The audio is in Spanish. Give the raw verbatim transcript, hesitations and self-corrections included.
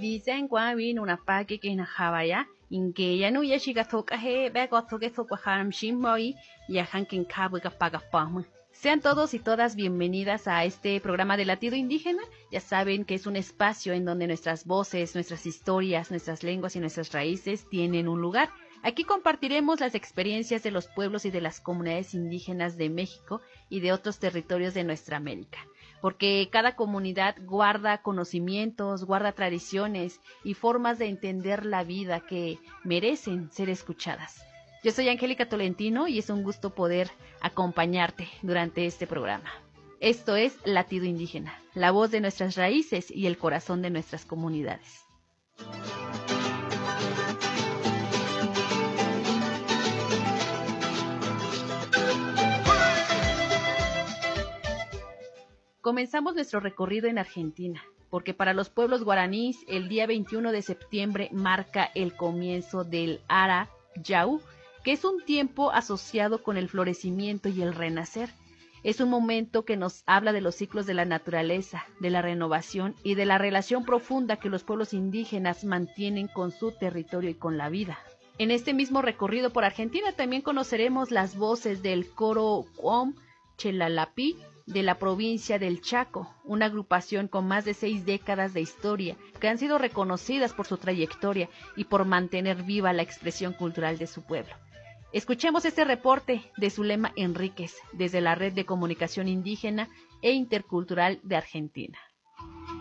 Dicen guavi una paque que na habaya, inque ya no ya chica toca he, bego toque toca ham shimboi, ya hankin cabo paga pama. Sean todos y todas bienvenidas a este programa de Latido Indígena. Ya saben que es un espacio en donde nuestras voces, nuestras historias, nuestras lenguas y nuestras raíces tienen un lugar. Aquí compartiremos las experiencias de los pueblos y de las comunidades indígenas de México y de otros territorios de nuestra América, porque cada comunidad guarda conocimientos, guarda tradiciones y formas de entender la vida que merecen ser escuchadas. Yo soy Angélica Tolentino y es un gusto poder acompañarte durante este programa. Esto es Latido Indígena, la voz de nuestras raíces y el corazón de nuestras comunidades. Comenzamos nuestro recorrido en Argentina, porque para los pueblos guaraníes el día veintiuno de septiembre marca el comienzo del Ara Yau, que es un tiempo asociado con el florecimiento y el renacer. Es un momento que nos habla de los ciclos de la naturaleza, de la renovación y de la relación profunda que los pueblos indígenas mantienen con su territorio y con la vida. En este mismo recorrido por Argentina también conoceremos las voces del coro Cuom Chelalapi de la provincia del Chaco, una agrupación con más de seis décadas de historia, que han sido reconocidas por su trayectoria y por mantener viva la expresión cultural de su pueblo. Escuchemos este reporte de Zulema Enríquez, desde la Red de Comunicación Indígena e Intercultural de Argentina.